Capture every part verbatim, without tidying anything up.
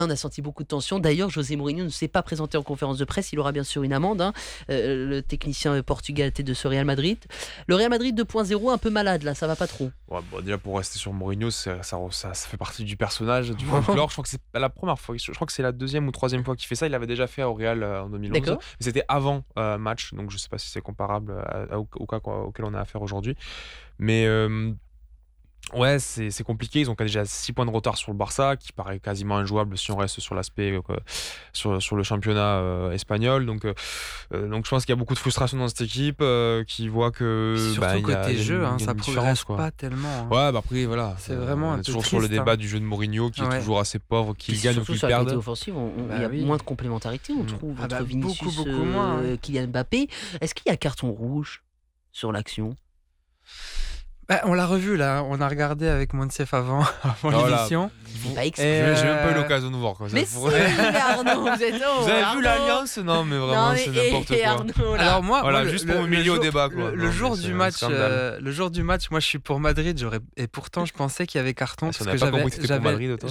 On a senti beaucoup de tension. D'ailleurs, José Mourinho ne s'est pas présenté en conférence de presse. Il aura bien sûr une amende. Hein. Euh, le technicien portugais à la tête de ce Real Madrid. Le Real Madrid deux point zéro, un peu malade là, ça va pas trop. Ouais, bon, déjà pour rester sur Mourinho, ça, ça, ça, ça fait partie du personnage, du folklore. Je crois que c'est la première fois, je crois que c'est la deuxième ou troisième fois qu'il fait ça. Il l'avait déjà fait au Real euh, en deux mille onze. D'accord. Mais c'était avant euh, match, donc je sais pas si c'est comparable à, à, au, au cas auquel on a affaire aujourd'hui. Mais euh, ouais, c'est, c'est compliqué. Ils ont déjà six points de retard sur le Barça, qui paraît quasiment injouable si on reste sur l'aspect, euh, sur, sur le championnat euh, espagnol. Donc, euh, donc je pense qu'il y a beaucoup de frustration dans cette équipe, euh, qui voit que. Surtout bah, côté y a, jeu, y a hein, une, ça une progresse quoi. pas tellement. Hein. Ouais, bah après, voilà. C'est vraiment on un est peu toujours triste, sur le débat hein. du jeu de Mourinho, qui Ouais. est toujours assez pauvre, qu'il Puis gagne ou surtout qu'il sur la qualité perde. offensive, on, on, Bah il y a oui. moins de complémentarité, on Mm. trouve, Ah entre bah, Vinicius, beaucoup, beaucoup moins, euh, hein. Kylian Mbappé. Est-ce qu'il y a carton rouge sur l'action? Bah, on l'a revu là, on a regardé avec Monsef avant, avant Voilà. l'émission. Il fait pas Et exprès. J'ai j'ai même pas eu euh, l'occasion de nous voir. Quoi. Mais Ça, si, pour- Arnaud, vous êtes oh, Vous avez Arnaud. vu l'alliance? Non, mais vraiment, Non, mais- c'est n'importe et- et quoi. Arnaud, là. Alors moi, Voilà, moi, le- juste pour le- me le mêler au jour- débat, quoi. Le, Non, le mais jour c'est du un match, scandale. euh, le jour du match, moi je suis pour Madrid, j'aurais et pourtant je pensais qu'il y avait carton Ah, si on parce n'avait que pas j'avais compris que t'étais pour j'avais Madrid, toi.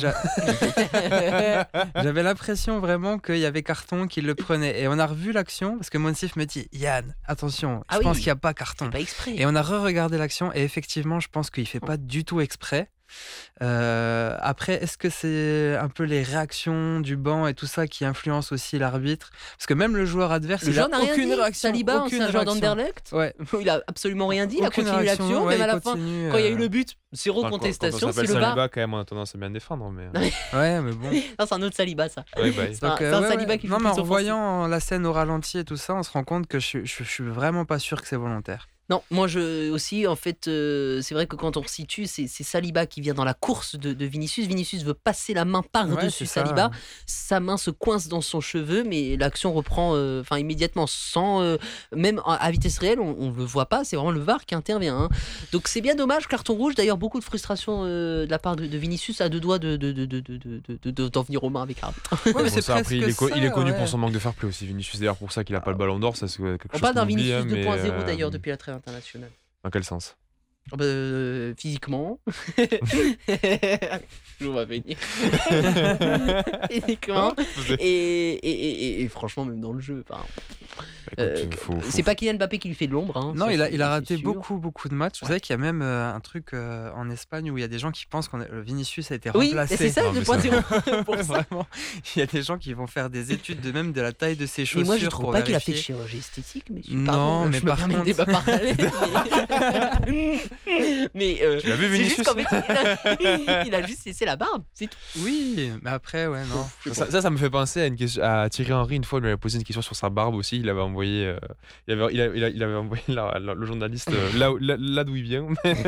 j'a- j'avais l'impression vraiment qu'il y avait carton, qu'il le prenait. Et on a revu l'action parce que Monsef me dit Yann, attention, Ah je oui. pense qu'il n'y a pas carton. C'est pas exprès. Et on a re-regardé l'action et effectivement, je pense qu'il fait pas du tout exprès. Euh, après, est-ce que c'est un peu les réactions du banc et tout ça qui influencent aussi l'arbitre? Parce que même le joueur adverse, Le il joueur a n'a rien aucune dit. réaction. Saliba, aucune c'est un joueur réaction. d'Anderlecht. Ouais. Il a absolument rien dit. Il a Aucune continué réaction, l'action, ouais, même à il la fin, continue, quand il y a eu euh, le but, zéro Enfin, quand- contestation. Quand on C'est s'appelle le V A R. Saliba, quand même, on a tendance à bien défendre. Mais... euh, Ouais, mais bon. Non, c'est un autre Saliba, ça. ouais, bah, C'est un, Donc, c'est euh, un ouais, Saliba ouais. qui joue Non, mais plus en offensif. voyant la scène au ralenti et tout ça, on se rend compte que je, je, je suis vraiment pas sûr que c'est volontaire. Non, moi je aussi, en fait, euh, c'est vrai que quand on resitue, c'est, c'est Saliba qui vient dans la course de, de Vinicius. Vinicius veut passer la main Ouais, par-dessus c'est ça. Saliba. Sa main se coince dans son cheveu, mais l'action reprend euh, enfin, immédiatement, sans, euh, même à à vitesse réelle, on ne le voit pas. C'est vraiment le V A R qui intervient. Hein. Donc c'est bien dommage, carton rouge. D'ailleurs, beaucoup de frustration euh, de la part de, de Vinicius, à deux doigts de, de, de, de, de, de, de- de- d'en venir aux mains avec l'arbitre. Ouais, mais Bon, c'est ça, après, il, est co- presque il est ça, connu ouais. pour son manque de fair play aussi, Vinicius. D'ailleurs, pour ça qu'il n'a pas le ballon d'or, ça c'est quelque On chose parle d'un qu'on oublie, Vinicius hein, mais, deux point zéro euh, d'ailleurs depuis la trêve internationale. Dans quel sens? Ah bah, euh, physiquement. Je vais venir. Physiquement. Et, et, et, et franchement, même dans le jeu. Enfin, euh, Écoute, faut- faut- c'est pas Kylian Mbappé qui lui fait de l'ombre. Hein, Non, ça, il a, c'est- il a c'est raté sûr. beaucoup, beaucoup de matchs. Vous Ouais. savez qu'il y a même euh, un truc euh, en Espagne où il y a des gens qui pensent que Vinicius a été Oui, remplacé. c'est ça, Non, deux mais point ça- zéro. Pour ça. Vraiment, il y a des gens qui vont faire des études de même de la taille de ses Et chaussures. moi, je pour trouve pas qu'il a fait de vérifier. chirurgie esthétique, mais Non, pardon, mais je me par permets de contre- débat parallèle, mais mais euh, Tu l'as vu, c'est juste Vinicius? qu'en fait, il a, il a juste laissé la barbe, c'est tout. Oui, mais après, ouais, non. Ça, ça, ça me fait penser à, une question, à Thierry Henry. Une fois, il lui avait posé une question sur sa barbe aussi. Il avait envoyé, euh, il avait, il avait, il avait- il avait envoyé la- la- le journaliste euh, là, où- là, là d'où il vient.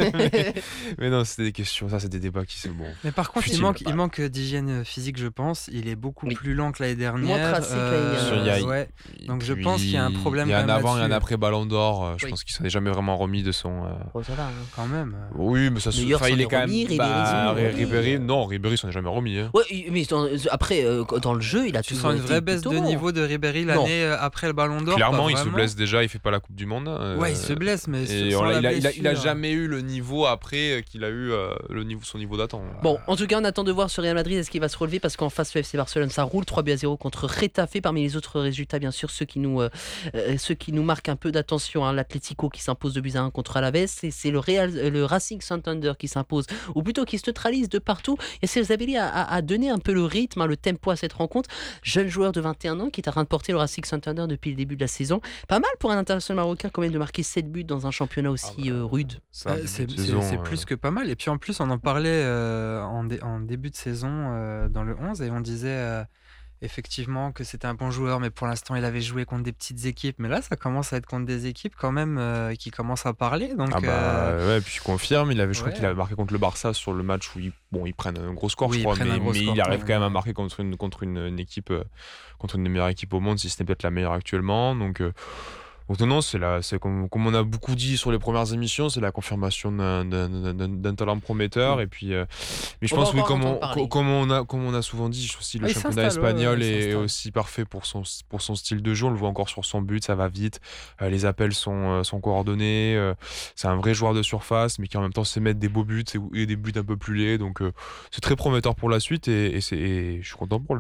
Mais non, c'était des questions. Ça, c'est des débats qui sont bon. Mais par contre, il Futile. manque, il manque d'hygiène physique, je pense. Il est beaucoup Oui. plus lent que l'année dernière. Moins tracé que l'année dernière. Il y a- ouais. Donc, je Puis, pense qu'il y a un problème Il y a quand un même avant et un là-dessus. après Ballon d'Or. euh, Je Oui. pense qu'il s'en est jamais vraiment remis de son. euh, Bon, ça va. Hein. Quand même. euh. Oui, mais ça se. Neuer Enfin, s'en il est est quand remis, même. Ribéry Bah, s'en est remis. Ribéry, non, Ribéry s'en est jamais remis. Hein. Ouais, mais dans- après, euh, dans le jeu, il a Tu toujours sens une été vraie baisse plutôt de bon. niveau de Ribéry l'année euh, après le Ballon d'Or? Clairement, pas il se vraiment. blesse déjà. Il fait pas la Coupe du Monde. euh, Ouais, il se blesse, mais Et sans on l'a- la il, a, il, a, il a blessure. jamais eu le niveau après euh, qu'il a eu euh, le niveau, son niveau d'attente. Bon, en tout cas, on attend de voir ce Real Madrid, est-ce qu'il va se relever, parce qu'en face, le F C Barcelone, ça roule trois buts à zéro contre Getafe. Parmi les autres résultats, bien sûr, ceux qui nous, euh, euh, ceux qui nous marquent un peu d'attention, hein, l'Atlético qui s'impose deux buts à un contre Alaves, et c'est le, Real, euh, le Racing Santander qui s'impose, ou plutôt qui se neutralise de partout. Et c'est Zabelli a, a, a donné un peu le rythme, hein, le tempo à cette rencontre. Jeune joueur de vingt et un ans qui est en train de porter le Racing Santander depuis le début de la saison. Pas mal pour un international marocain quand même de marquer sept buts dans un championnat aussi Ah bah, euh, rude. Ça, Euh, début c'est de c'est- saison, c'est euh, plus que pas mal. Et puis en plus, on en parlait euh, en, dé- en début de saison euh, dans le onze et on disait euh, effectivement que c'était un bon joueur, mais pour l'instant, il avait joué contre des petites équipes. Mais là, ça commence à être contre des équipes quand même euh, qui commencent à parler. Donc, Ah bah euh, ouais, puis je confirme, il avait, je crois ouais. qu'il avait marqué contre le Barça sur le match où ils, bon, ils prennent un gros score, Oui, je ils crois, prennent mais, un gros mais score, il arrive quand quand même à même. marquer contre une, contre une, une équipe, euh, contre une des meilleures équipes au monde, si ce n'est peut-être la meilleure actuellement. Donc, euh, donc non, non, c'est la, c'est comme, comme on a beaucoup dit sur les premières émissions, c'est la confirmation d'un, d'un, d'un, d'un talent prometteur. Oui. Et puis, euh, mais je On va pense oui, encore comme entendre on, parler. co- comme on a, comme on a souvent dit, aussi le Ah, il championnat s'installe, ouais, espagnol ouais, il est s'installe. aussi parfait pour son, pour son style de jeu. On le voit encore sur son but, ça va vite, euh, les appels sont, euh, sont coordonnés. euh, c'est un vrai joueur de surface, mais qui en même temps sait mettre des beaux buts et, et des buts un peu plus laids. Donc, euh, c'est très prometteur pour la suite et, et, c'est, et je suis content pour lui.